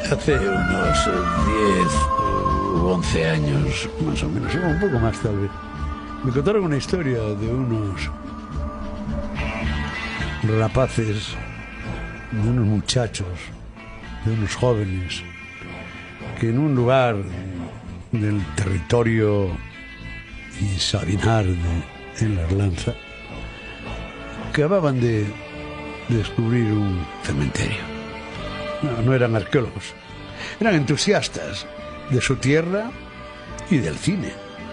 Hace unos 10 u 11 años, más o menos, un poco más tal vez, me contaron una historia de unos rapaces, de unos muchachos, de unos jóvenes, que en un lugar del territorio y Sabinar en la Arlanza acababan de descubrir un cementerio. No eran arqueólogos, eran entusiastas de su tierra y del cine.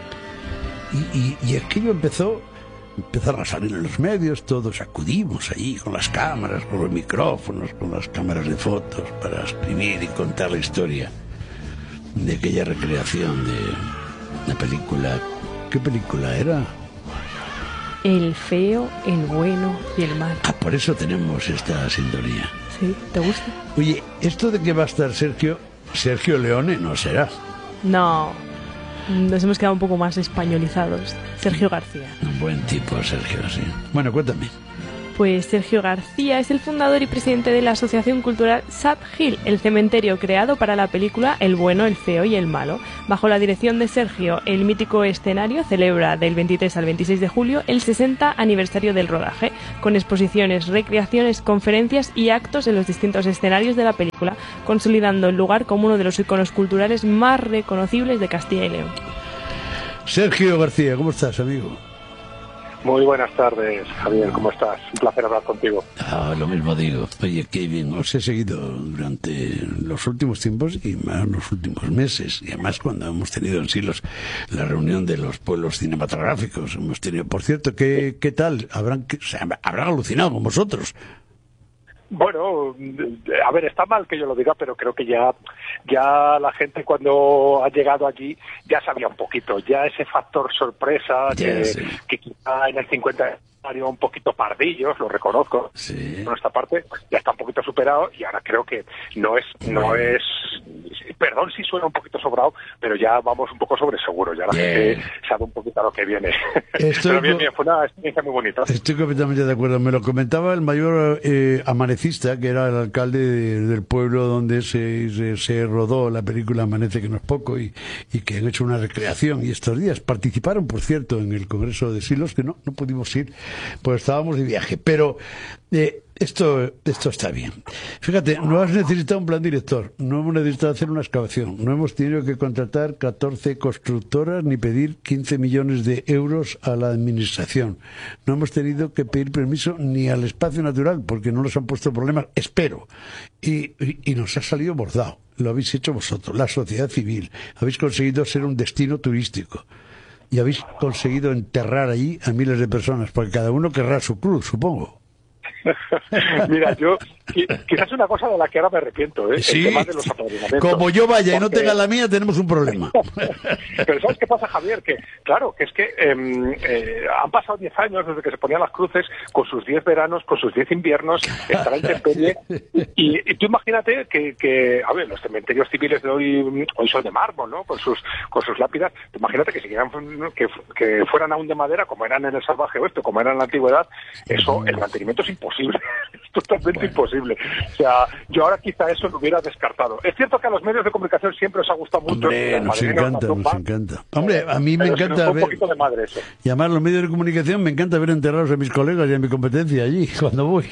Y aquello empezaron a salir en los medios, todos acudimos allí con las cámaras, con los micrófonos, con las cámaras de fotos para escribir y contar la historia de aquella recreación de la película. ¿Qué película era? El feo, el bueno y el malo. Ah, por eso tenemos esta sintonía. Sí, ¿te gusta? Oye, esto de que va a estar Sergio Leone no será. No, nos hemos quedado un poco más españolizados. Sergio García. Un buen tipo, Sergio, sí. Bueno, cuéntame. Pues Sergio García es el fundador y presidente de la asociación cultural Sad Hill, el cementerio creado para la película El bueno, el feo y el malo. Bajo la dirección de Sergio, el mítico escenario celebra del 23 al 26 de julio el 60 aniversario del rodaje, con exposiciones, recreaciones, conferencias y actos en los distintos escenarios de la película, consolidando el lugar como uno de los iconos culturales más reconocibles de Castilla y León. Sergio García, ¿cómo estás, amigo? Muy buenas tardes, Javier, ¿cómo estás? Un placer hablar contigo. Lo mismo digo. Oye, qué bien, os he seguido durante los últimos tiempos y más los últimos meses. Y además cuando hemos tenido en sí la reunión de los pueblos cinematográficos, hemos tenido, por cierto, ¿qué tal? Habrán alucinado con vosotros. Bueno, a ver, está mal que yo lo diga, pero creo que ya la gente cuando ha llegado allí ya sabía un poquito, ya ese factor sorpresa que quizá en el 50 un poquito pardillos, lo reconozco, sí. Por esta parte ya está un poquito superado y ahora creo que no es, perdón si suena un poquito sobrado, pero ya vamos un poco sobre seguro, ya la gente sabe un poquito a lo que viene. Pero bien, fue una experiencia muy bonita. Estoy completamente de acuerdo, me lo comentaba el mayor amanecista, que era el alcalde del pueblo donde se rodó la película Amanece que no es poco y que han hecho una recreación y estos días participaron, por cierto, en el Congreso de Silos, que no pudimos ir, pues estábamos de viaje, pero esto está bien. Fíjate, no has necesitado un plan director, no hemos necesitado hacer una excavación, no hemos tenido que contratar 14 constructoras ni pedir 15 millones de euros a la administración, no hemos tenido que pedir permiso ni al espacio natural porque no nos han puesto problemas, espero, y nos ha salido bordado. Lo habéis hecho vosotros, la sociedad civil, habéis conseguido ser un destino turístico y habéis conseguido enterrar allí a miles de personas, porque cada uno querrá su cruz, supongo. Mira, yo quizás una cosa de la que ahora me arrepiento, sí, el tema de los apadrinamientos. Como yo vaya y no tenga la mía, tenemos un problema. Pero ¿sabes qué pasa, Javier? Que claro, que es que han pasado 10 años desde que se ponían las cruces, con sus 10 veranos, con sus 10 inviernos, estará en intemperie. Y tú imagínate que, a ver, los cementerios civiles de hoy son de mármol, ¿no? Con sus lápidas. Tú imagínate que siguieran, que fueran aún de madera, como eran en el salvaje oeste, como eran en la antigüedad. Eso, el mantenimiento es imposible. Es totalmente imposible. O sea, yo ahora quizá eso lo hubiera descartado. Es cierto que a los medios de comunicación siempre os ha gustado mucho. Hombre, nos encanta. Hombre, a mí me encanta ver. Un poquito de madre eso. Y además los medios de comunicación me encanta ver enterrados a mis colegas y a mi competencia allí, cuando voy.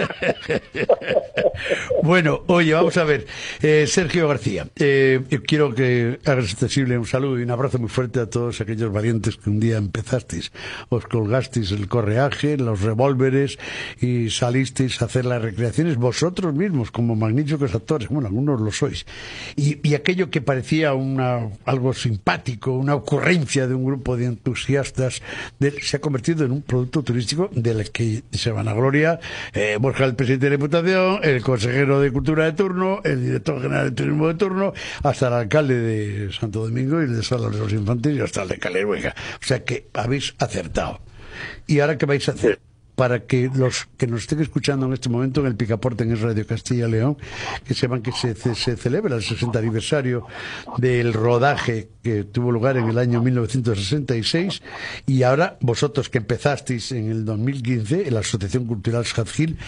Bueno, oye, vamos a ver. Sergio García, quiero que hagas accesible un saludo y un abrazo muy fuerte a todos aquellos valientes que un día empezasteis, os colgasteis el correaje, los revólveres y salisteis a hacer las recreaciones vosotros mismos como magníficos actores, bueno, algunos lo sois, y aquello que parecía algo simpático, una ocurrencia de un grupo de entusiastas, se ha convertido en un producto turístico del que se vanagloria Borja, el presidente de la Diputación, el consejero de Cultura de turno, el director general de Turismo de turno, hasta el alcalde de Santo Domingo y el de Salas de los Infantes y hasta el de Caleruega. O sea que habéis acertado. ¿Y ahora qué vais a hacer? Para que los que nos estén escuchando en este momento en el Picaporte, en Radio Castilla y León, que sepan que se celebra el 60 aniversario del rodaje que tuvo lugar en el año 1966 y ahora vosotros que empezasteis en el 2015 en la Asociación Cultural Sad Hill,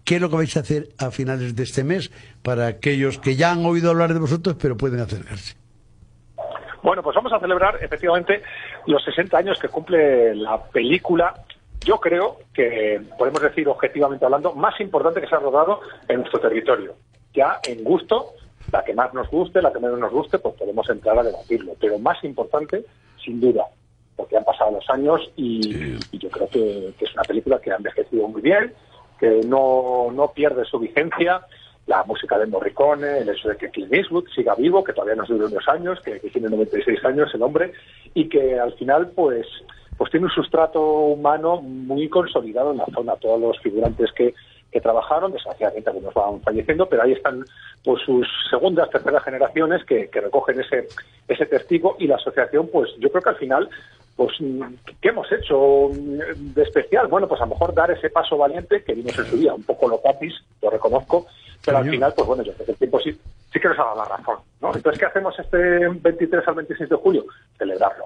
¿qué es lo que vais a hacer a finales de este mes para aquellos que ya han oído hablar de vosotros pero pueden acercarse? Bueno, pues vamos a celebrar efectivamente los 60 años que cumple la película. Yo creo que podemos decir, objetivamente hablando, más importante que se ha rodado en nuestro territorio. Ya en gusto, la que más nos guste, la que menos nos guste, pues podemos entrar a debatirlo. Pero más importante, sin duda, porque han pasado los años y yo creo que es una película que ha envejecido muy bien, que no pierde su vigencia. La música de Morricone, el hecho de que Clint Eastwood siga vivo, que todavía nos dure unos años, que tiene 96 años el hombre, y que al final pues tiene un sustrato humano muy consolidado en la zona. Todos los figurantes que trabajaron, desgraciadamente algunos van falleciendo, pero ahí están pues sus segundas, terceras generaciones que recogen ese testigo, y la asociación, pues yo creo que al final, pues ¿qué hemos hecho de especial? Bueno, pues a lo mejor dar ese paso valiente que vimos en su día, un poco locatis, lo reconozco, pero al final, pues bueno, yo creo que el tiempo sí que nos ha dado la razón, ¿no? Entonces, ¿qué hacemos este 23 al 26 de julio? Celebrarlo,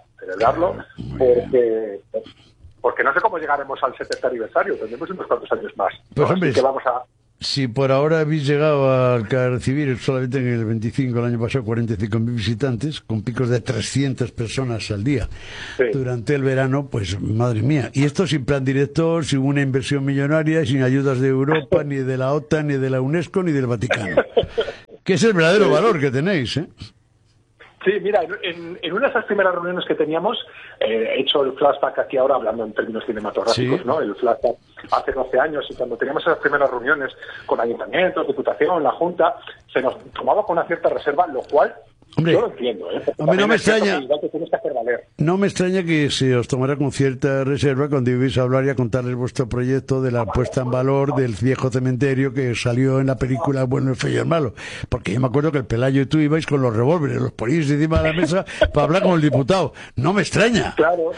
porque no sé cómo llegaremos al 70 aniversario, tendremos unos cuantos años más, ¿no? Pues hombre, que vamos a... si por ahora habéis llegado a recibir solamente en el 25, el año pasado, 45.000 visitantes, con picos de 300 personas al día durante el verano, pues madre mía. Y esto sin plan director, sin una inversión millonaria, sin ayudas de Europa, ni de la OTAN, ni de la UNESCO, ni del Vaticano. Que es el verdadero valor que tenéis, ¿eh? Sí, mira, en una de esas primeras reuniones que teníamos, he hecho el flashback aquí ahora, hablando en términos cinematográficos, ¿no? El flashback hace 12 años, y cuando teníamos esas primeras reuniones con ayuntamientos, diputación, la Junta, se nos tomaba con una cierta reserva, lo cual... Hombre, yo lo entiendo, ¿eh? Hombre, no me extraña. Que no me extraña que se os tomara con cierta reserva cuando ibais a hablar y a contarles vuestro proyecto de la puesta en valor del viejo cementerio que salió en la película Bueno, el feo y el malo. Porque yo me acuerdo que el Pelayo y tú ibais con los revólveres, los poníais encima de la mesa para hablar con el diputado. No me extraña. Claro.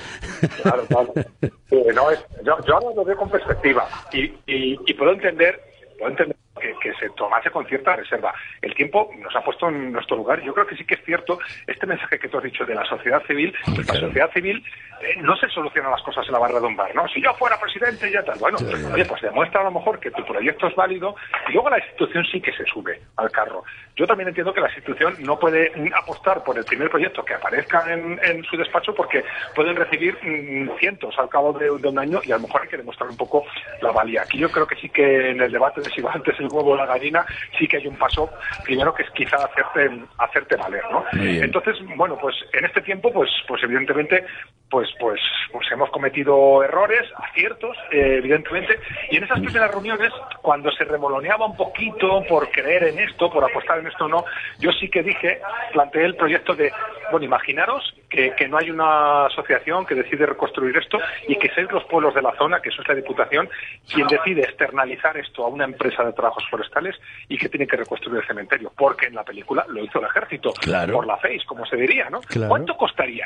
Yo ahora lo veo con perspectiva y puedo entender que se tomase con cierta reserva. El tiempo nos ha puesto en nuestro lugar. Yo creo que sí que es cierto este mensaje que tú has dicho de la sociedad civil. Pues la sociedad civil no se solucionan las cosas en la barra de un bar, ¿no? Si yo fuera presidente y ya tal. Bueno, oye, pues demuestra a lo mejor que tu proyecto es válido, y luego la institución sí que se sube al carro. Yo también entiendo que la institución no puede apostar por el primer proyecto que aparezca en su despacho, porque pueden recibir cientos al cabo de un año, y a lo mejor hay que demostrar un poco la valía. Aquí yo creo que sí que en el debate de si va antes el huevo o la gallina, sí que hay un paso primero, que es quizá hacerte valer, ¿no? Entonces, bueno, pues en este tiempo, pues evidentemente, pues hemos cometido errores, aciertos, evidentemente, y en esas primeras reuniones, cuando se remoloneaba un poquito por creer en esto, por apostar en esto o no, yo sí que planteé el proyecto de, bueno, imaginaros que no hay una asociación que decide reconstruir esto, y que sois los pueblos de la zona, que eso es la Diputación, quien decide externalizar esto a una empresa de trabajos forestales, y que tiene que reconstruir el cementerio, porque en la película lo hizo el ejército, por la FEIS, como se diría, ¿no? Claro. ¿Cuánto costaría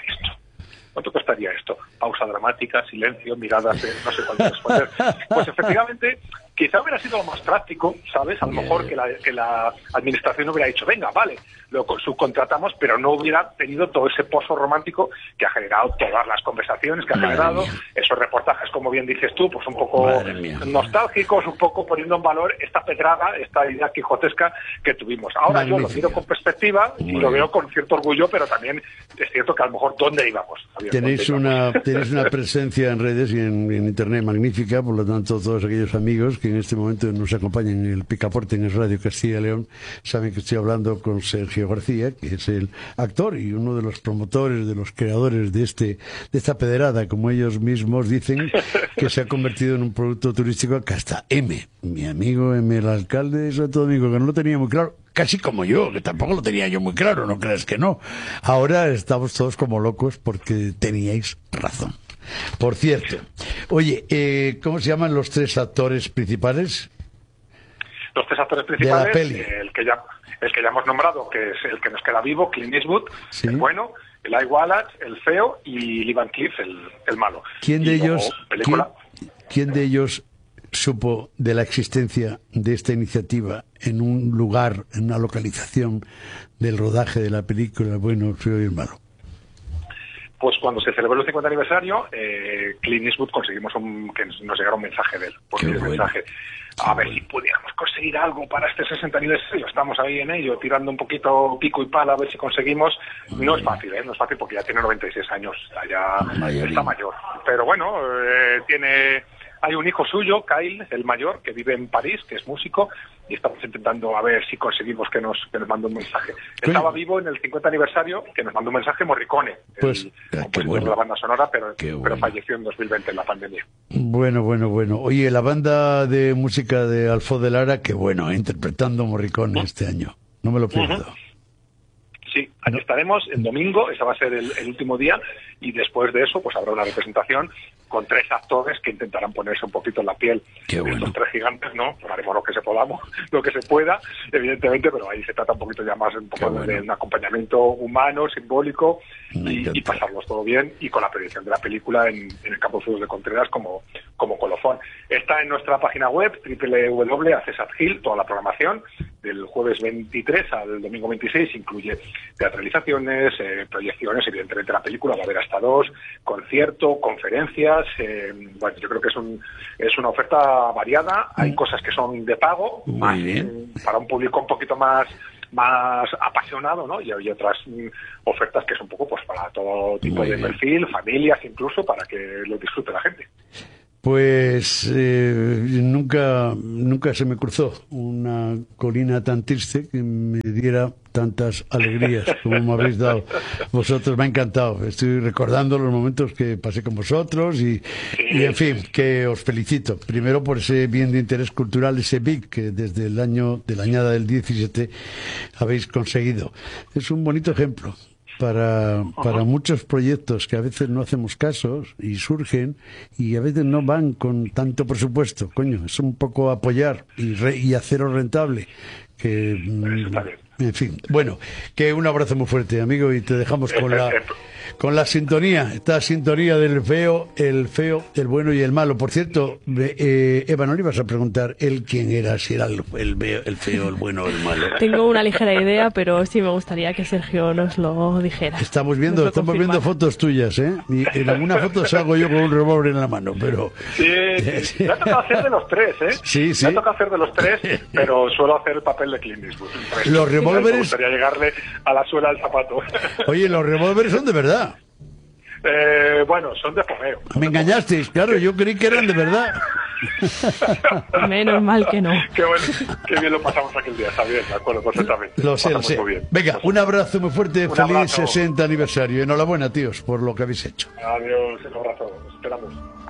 esto? Pausa dramática, silencio, miradas de no sé cuánto responder. Pues efectivamente, quizá hubiera sido lo más práctico, ¿sabes? A lo mejor que la administración hubiera dicho, venga, vale, lo subcontratamos, pero no hubiera tenido todo ese pozo romántico que ha generado todas las conversaciones, que ha generado esos reportajes, como bien dices tú, pues un poco nostálgicos, un poco poniendo en valor esta pedrada, esta idea quijotesca que tuvimos. Ahora yo lo miro con perspectiva y lo veo con cierto orgullo, pero también es cierto que a lo mejor ¿dónde íbamos? Tenéis una presencia en redes y en internet magnífica, por lo tanto todos aquellos amigos que en este momento nos acompañan en el Picaporte en el Radio Castilla y León saben que estoy hablando con Sergio García, que es el actor y uno de los promotores, de los creadores de esta pedrada, como ellos mismos dicen, que se ha convertido en un producto turístico que hasta mi amigo M, el alcalde de Santo Domingo, que no lo tenía muy claro, casi como yo, que tampoco lo tenía yo muy claro, no creas que no. Ahora estamos todos como locos porque teníais razón. Por cierto, oye, ¿cómo se llaman los tres actores principales? Los tres actores principales, de la peli. El que ya hemos nombrado, que es el que nos queda vivo, Clint Eastwood, ¿sí? El bueno, Eli Wallach, el feo, y Lee Van Cleef, el malo. ¿Quién de ellos supo de la existencia de esta iniciativa en un lugar, en una localización del rodaje de la película El bueno, el feo y el malo? pues cuando se celebró el 50 aniversario, Clint Eastwood conseguimos que nos llegara un mensaje de él, mensaje. A ver si pudiéramos conseguir algo para este 60 aniversario. Estamos ahí en ello, tirando un poquito pico y pala a ver si conseguimos. No es fácil, no es fácil porque ya tiene 96 años, ya está mayor. Pero bueno, hay un hijo suyo, Kyle, el mayor, que vive en París, que es músico, y estamos intentando a ver si conseguimos que nos mande un mensaje. Estaba vivo en el 50 aniversario, que nos mandó un mensaje Morricone, el compositor de la banda sonora, pero falleció en 2020 en la pandemia. Bueno. Oye, la banda de música de Alfó de Lara, qué bueno, interpretando Morricone este año. No me lo pierdo. Sí, aquí estaremos el domingo, ese va a ser el último día, y después de eso pues habrá una representación con 3 actores que intentarán ponerse un poquito en la piel de estos 3 gigantes, ¿no? Haremos lo que se pueda, evidentemente, pero ahí se trata un poquito ya más de un acompañamiento humano, simbólico, y pasarlos todo bien, y con la proyección de la película en el Campo de Fútbol de Contreras como colofón. Está en nuestra página web, www.acesatgil, toda la programación, del jueves 23 al domingo 26, incluye teatralizaciones, proyecciones, evidentemente la película va a haber hasta 2, concierto, conferencias, bueno, yo creo que es una oferta variada, hay cosas que son de pago, más para un público un poquito más apasionado, ¿no? Y hay otras ofertas que son un poco pues para todo tipo de perfil, familias incluso, para que lo disfrute la gente. Pues nunca se me cruzó una colina tan triste que me diera tantas alegrías como me habéis dado vosotros. Me ha encantado. Estoy recordando los momentos que pasé con vosotros y en fin, que os felicito. Primero por ese bien de interés cultural, ese BIC que desde el año de la añada del 17 habéis conseguido. Es un bonito ejemplo para muchos proyectos que a veces no hacemos casos y surgen y a veces no van con tanto presupuesto. Coño, es un poco apoyar y hacerlo rentable. Que, en fin, bueno, que un abrazo muy fuerte, amigo, y te dejamos con la sintonía, esta sintonía del feo, el bueno y el malo. Por cierto, Eva, ¿no le ibas a preguntar él quién era, si era el feo, el bueno o el malo? Tengo una ligera idea, pero sí me gustaría que Sergio nos lo dijera. Estamos viendo fotos tuyas, ¿eh? Y en alguna foto salgo yo con un revólver en la mano, pero... Sí. Me ha tocado hacer de los 3, ¿eh? Sí. Me ha tocado hacer de los 3, pero suelo hacer el papel de Clint Eastwood. Los revólveres... Me gustaría llegarle a la suela del zapato. Oye, los revólveres son de verdad. Bueno, son de pomeo. Me engañasteis, claro, yo creí que eran de verdad. Menos mal que no. Qué bueno, qué bien lo pasamos aquel día, está bien, de acuerdo, perfectamente. Lo sé. Venga, un abrazo muy fuerte, feliz abrazo. 60 aniversario. Enhorabuena, tíos, por lo que habéis hecho. Adiós, un abrazo, nos esperamos.